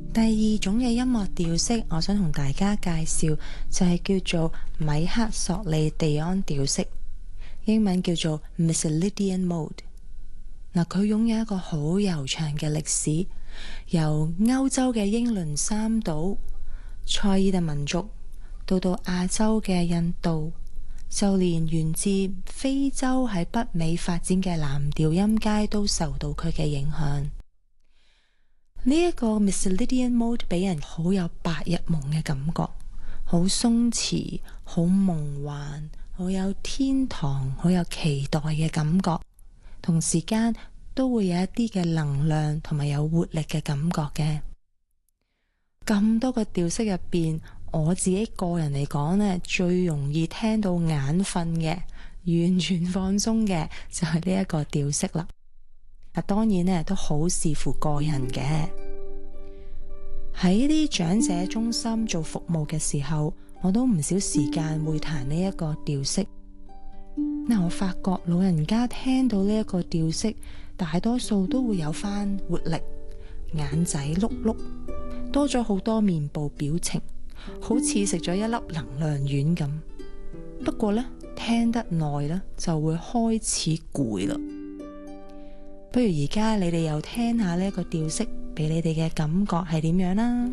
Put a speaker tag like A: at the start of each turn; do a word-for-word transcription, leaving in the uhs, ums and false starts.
A: 第二種嘅音樂調式，我想同大家介紹就係叫做米克索利地安調式，英文叫做 Mixolydian Mode。嗱，佢擁有一個好悠長嘅歷史，由歐洲嘅英倫三島、塞爾特民族，到到亞洲嘅印度，就連源自非洲喺北美發展嘅藍調音階都受到佢嘅影響。呢一個 Mixolydian Mode 俾人好有白日夢嘅感覺，好鬆弛，好夢幻，好有天堂，好有期待嘅感覺，同時間都會有一啲嘅能量同埋有活力嘅感覺嘅。咁多個調式入邊，我自己個人嚟講呢，最容易聽到眼瞓嘅，完全放鬆嘅就係呢一個調式啦。啊，當然呢都好視乎個人嘅。喺啲長者中心做服務嘅時候，我都唔少時間會彈呢一個調式。嗱，我發覺老人家聽到呢一個調式，大多數都會有返活力，眼仔碌碌，多咗好多面部表情，好似食咗一粒能量丸咁。不過呢，聽得耐呢，就會開始攰啦。不如而家你哋又聽下呢一個調式，俾你哋嘅感覺係點樣啦？